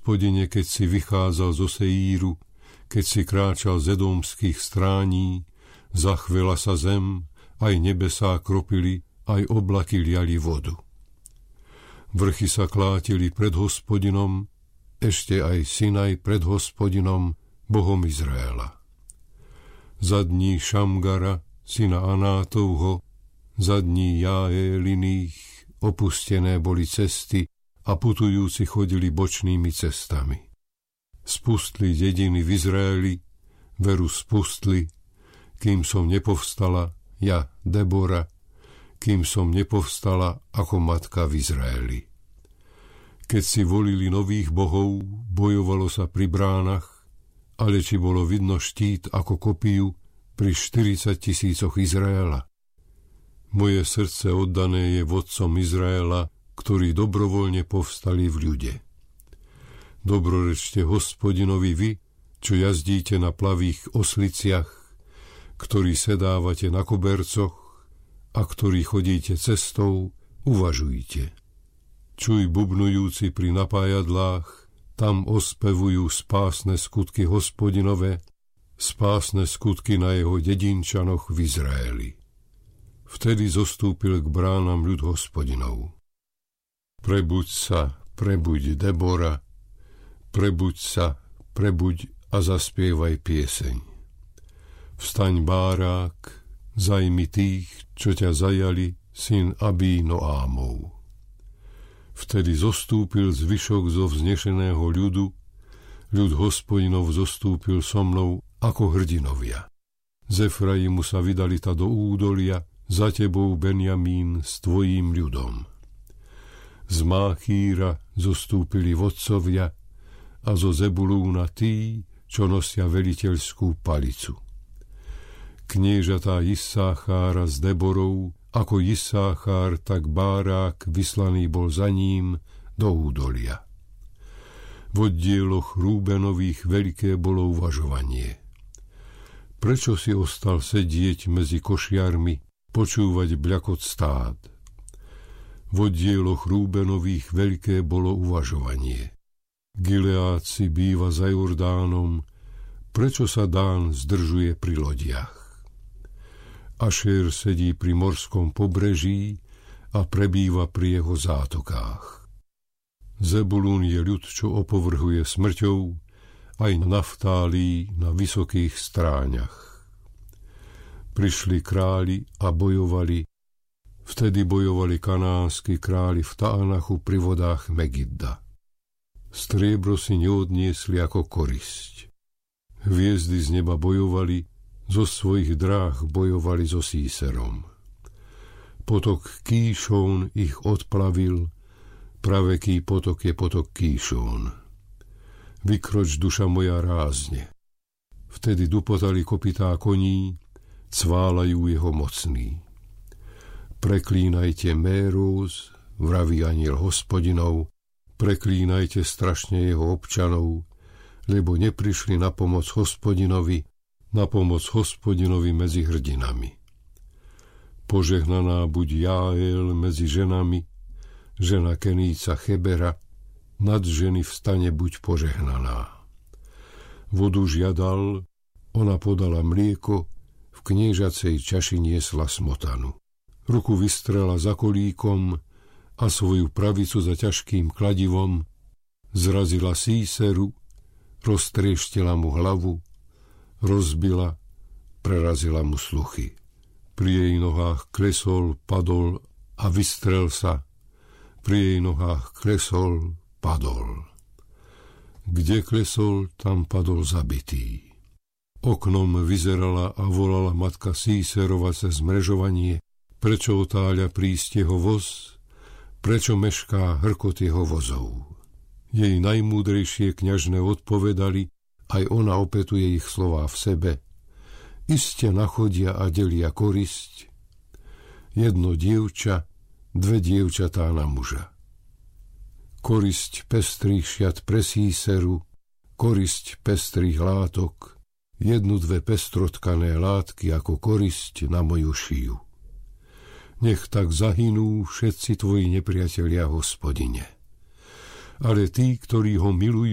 Hospodine, keď si vychádzal zo Seíru, keď si kráčal z edomských strání, zachvela sa zem, aj nebesá kropili, aj oblaky liali vodu. Vrchy sa klátili pred Hospodinom, ešte aj Sinaj pred Hospodinom, Bohom Izraela. Za dní Šamgara, syna Anátovho, za dní Jaeliných, opustené boli cesty a putujúci chodili bočnými cestami. Spustli dediny v Izraeli, veru spustli, kým som nepovstala, ja, Debora, kým som nepovstala ako matka v Izraeli. Keď si volili nových bohov, bojovalo sa pri bránach, ale či bolo vidno štít ako kopiu pri 40 000 Izraela? Moje srdce oddané je vodcom Izraela, ktorí dobrovoľne povstali v ľude. Dobrorečte Hospodinovi vy, čo jazdíte na plavých osliciach, ktorí sedávate na kobercoch a ktorí chodíte cestou, uvažujte. Čuj bubnujúci pri napájadlách, tam ospevujú spásne skutky Hospodinové, spásne skutky na jeho dedinčanoch v Izraeli. Vtedy zostúpil k bránam ľud Hospodinov. Prebuď sa, prebuď, Debora, prebuď sa, prebuď a zaspievaj pieseň. Vstaň, Bárák, zajmi tých, čo ťa zajali, syn Abí-Noámov. Vtedy zostúpil zvyšok zo vznešeného ľudu, ľud Hospodinov zostúpil so mnou ako hrdinovia. Z Efraimu sa vydali ta do údolia, za tebou, Benjamín, s tvojím ľudom. Z Máchíra zostúpili vodcovia a zo Zebulúna tí, čo nosia veliteľskú palicu. Kniežatá Issáchára s Deborou, ako Issáchár, tak Bárák vyslaný bol za ním do údolia. V oddieloch Rúbenových veľké bolo uvažovanie. Prečo si ostal sedieť medzi košiarmi, počúvať bľakot stád? V oddieloch Rúbenových veľké bolo uvažovanie. Gileád si býva za Jordánom, prečo sa Dán zdržuje pri lodiach? Ašér sedí pri morskom pobreží a prebýva pri jeho zátokách. Zebulún je ľud, čo opovrhuje smrťou, aj Naftálí na vysokých stráňach. Prišli králi a bojovali, vtedy bojovali kanánski králi v Taanachu pri vodách Megidda. Striebro si neodniesli ako korisť. Hviezdy z neba bojovali, zo svojich dráh bojovali so Síserom. Potok Kíšón ich odplavil, praveký potok je potok Kíšón. Vykroč, duša moja, rázne. Vtedy dupotali kopytá koní, cválajú jeho mocný. Preklínajte Méroz, vraví anjel Hospodinov, preklínajte strašne jeho občanov, lebo neprišli na pomoc Hospodinovi, medzi hrdinami. Požehnaná buď Jáel medzi ženami, žena Keníca Chebera, nad ženy v stane buď požehnaná. Vodu žiadal, ona podala mlieko, v kniežacej čaši niesla smotanu. Ruku vystrela za kolíkom a svoju pravicu za ťažkým kladivom, zrazila Síseru, roztrieštila mu hlavu, rozbila, prerazila mu sluchy. Pri jej nohách klesol, padol a vystrel sa. Pri jej nohách klesol, padol. Kde klesol, tam padol zabitý. Oknom vyzerala a volala matka Síserova cez mrežovanie, prečo otáľa prísť jeho voz, prečo mešká hrkot jeho vozov. Jej najmúdrejšie kňažné odpovedali, aj ona opetuje ich slová v sebe. Iste nachodia a delia korisť. Jedno dievča, dve dievčatá na muža. Korisť pestrých šiat pre Síseru, korisť pestrých látok, jednu dve pestrotkané látky ako korisť na moju šiju. Nech tak zahynú všetci tvoji nepriatelia, Hospodine. Ale tí, ktorí ho milujú,